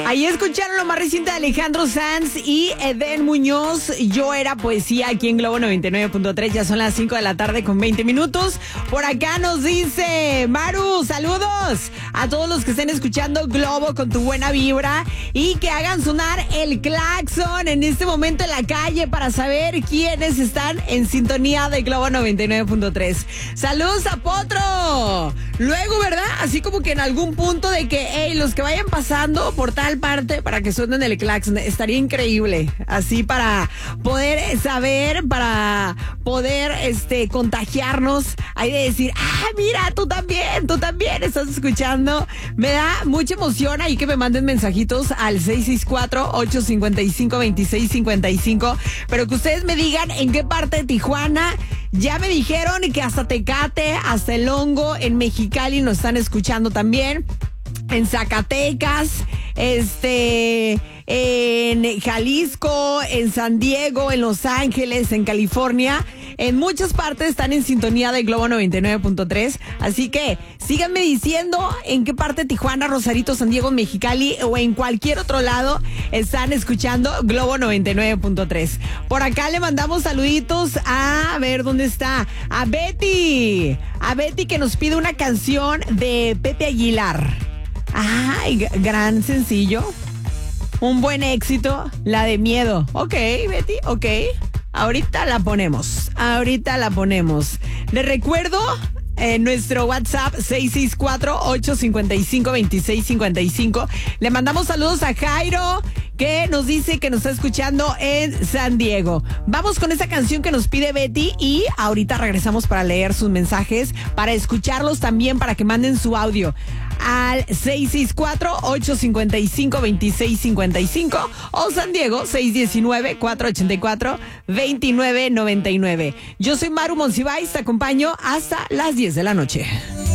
Ahí escucharon lo más reciente de Alejandro Sanz y Eden Muñoz. Yo era poesía aquí en Globo 99.3. Ya son las 5 de la tarde con 20 minutos. Por acá nos dice Maru, saludos a todos los que estén escuchando Globo con tu buena vibra y que hagan sonar el claxon en este momento en la calle para saber quiénes están en sintonía de Globo 99.3. Saludos a Potro. Luego, ¿verdad? Así como que en algún punto de que, hey, los que vayan pasando por tal parte para que suenen el claxon, estaría increíble. Así para poder saber, para poder contagiarnos. Hay de decir, mira, tú también estás escuchando. Me da mucha emoción ahí que me manden mensajitos al 664-855-2655. Pero que ustedes me digan en qué parte de Tijuana. Ya me dijeron que hasta Tecate, hasta El Hongo, en Mexicali nos están escuchando también. En Zacatecas, en Jalisco, en San Diego, en Los Ángeles, en California. En muchas partes están en sintonía de Globo 99.3. Así que síganme diciendo en qué parte de Tijuana, Rosarito, San Diego, Mexicali o en cualquier otro lado están escuchando Globo 99.3. Por acá le mandamos saluditos a ver dónde está. A Betty que nos pide una canción de Pepe Aguilar. Ay, gran sencillo. Un buen éxito, la de Miedo. Ok, Betty, ok. Ahorita la ponemos. Les recuerdo nuestro WhatsApp 664-855-2655. Le mandamos saludos a Jairo, que nos dice que nos está escuchando en San Diego. Vamos con esa canción que nos pide Betty y ahorita regresamos para leer sus mensajes, para escucharlos también, para que manden su audio al 664-855-2655 o San Diego 619-484-2999. Yo soy Maru Monsiváis, te acompaño hasta las 10 de la noche.